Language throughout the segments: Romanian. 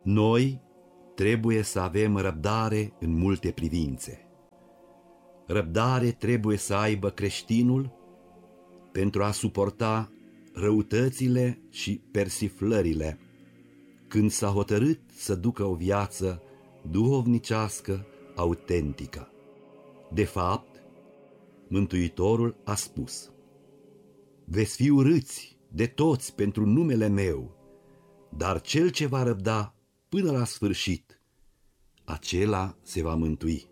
Noi trebuie să avem răbdare în multe privințe. Răbdare trebuie să aibă creștinul pentru a suporta răutățile și persiflările când s-a hotărât să ducă o viață duhovnicească autentică. De fapt, Mântuitorul a spus: veți fi urâți de toți pentru numele meu, dar cel ce va răbda până la sfârșit, acela se va mântui.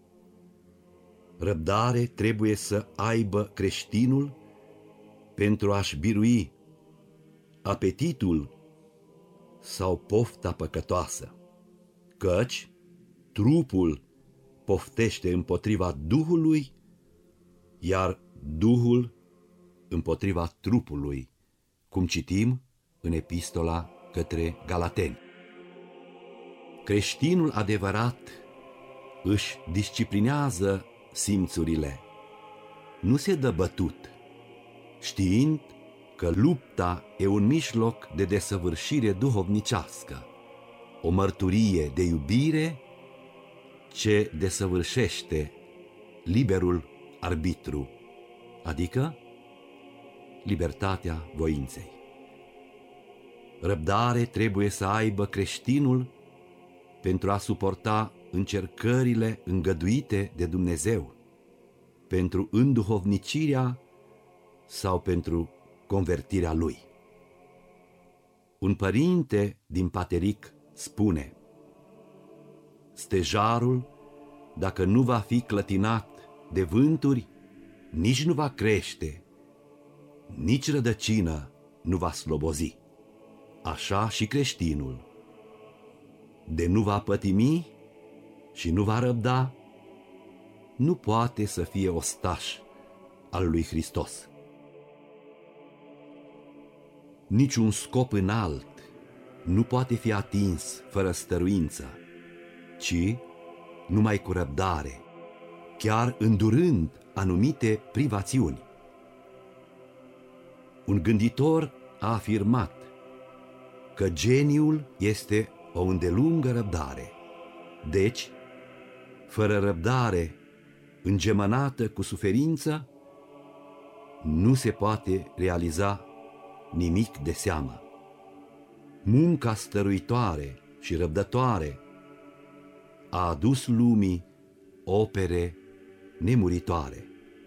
Răbdare trebuie să aibă creștinul pentru a-și birui apetitul sau pofta păcătoasă, căci trupul poftește împotriva Duhului, iar Duhul împotriva trupului, cum citim în epistola către Galateni. Creștinul adevărat își disciplinează simțurile, nu se dă bătut, știind că lupta e un mijloc de desăvârșire duhovnicească, o mărturie de iubire ce desăvârșește liberul arbitru, adică libertatea voinței. Răbdare trebuie să aibă creștinul pentru a suporta încercările îngăduite de Dumnezeu, pentru înduhovnicirea sau pentru convertirea lui. Un părinte din Pateric spune: stejarul, dacă nu va fi clătinat de vânturi, nici nu va crește, nici rădăcină nu va slobozi. Așa și creștinul, de nu va pătimi și nu va răbda, nu poate să fie ostaș al lui Hristos. Niciun scop înalt nu poate fi atins fără stăruință, ci numai cu răbdare, chiar îndurând anumite privațiuni. Un gânditor a afirmat că geniul este o îndelungă răbdare. Deci, fără răbdare îngemănată cu suferință, nu se poate realiza nimic de seamă. Munca stăruitoare și răbdătoare a adus lumii opere nemuritoare.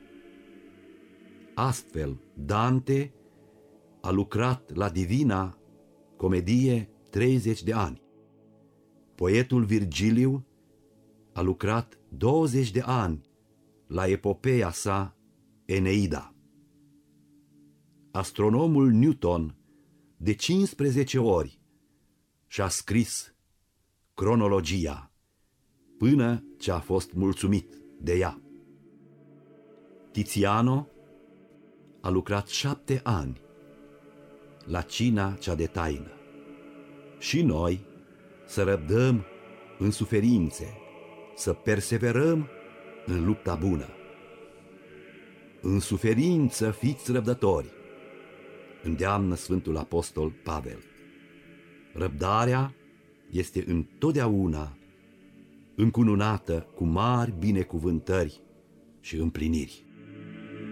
Astfel, Dante a lucrat la Divina Comedie 30 de ani. Poetul Virgiliu a lucrat 20 de ani la epopeea sa Eneida. Astronomul Newton de 15 ori și-a scris cronologia până ce a fost mulțumit de ea. Tiziano a lucrat 7 ani la cina cea de taină. Și noi să răbdăm în suferințe, să perseverăm în lupta bună. În suferință fiți răbdători, îndeamnă Sfântul Apostol Pavel. Răbdarea este întotdeauna încununată cu mari binecuvântări și împliniri.